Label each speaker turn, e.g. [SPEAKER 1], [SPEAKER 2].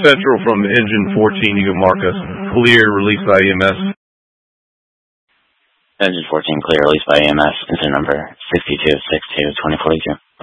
[SPEAKER 1] Central from engine 14, you can mark us clear, released by EMS.
[SPEAKER 2] Engine 14 clear, released by EMS, engine number 6262-2042.